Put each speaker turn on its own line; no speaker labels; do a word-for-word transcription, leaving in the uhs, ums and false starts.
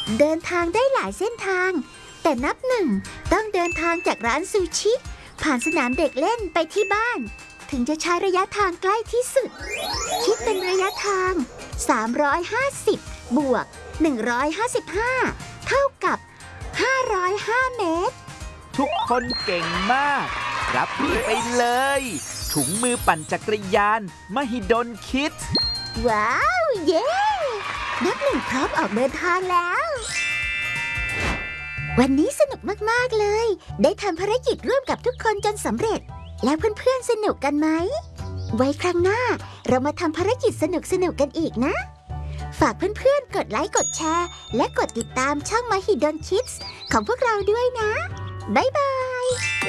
เดินทางได้หลายเส้นทางแต่นับหนึ่งต้องเดินทางจากร้านซูชิผ่านสนามเด็กเล่นไปที่บ้านถึงจะใช้ระยะทางใกล้ที่สุดคิดเป็นระยะทางสามร้อยห้าสิบบวกหนึ่งร้อยห้าสิบห้าเท่ากับห้าร้อยห้าเมตร
ทุกคนเก่งมากรับไปเลยถุงมือปั่นจักรยานมหิดลคิด
ว้าวเย้นับหนึ่งพร้อมออกเดินทางแล้ววันนี้สนุกมากๆเลยได้ทำภารกิจร่วมกับทุกคนจนสำเร็จแล้วเพื่อนๆสนุกกันไหมไว้ครั้งหน้าเรามาทำภารกิจสนุกๆกันอีกนะฝากเพื่อนๆกดไลค์กดแชร์และกดติดตามช่อง Mahidol Kids ของพวกเราด้วยนะบ๊ายบาย